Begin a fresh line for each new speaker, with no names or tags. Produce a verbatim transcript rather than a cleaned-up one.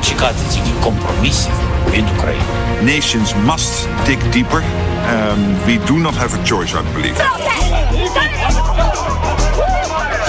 чекати тільки компромісів від України.
Nations must dig deeper. Um, we do not have a choice, I believe.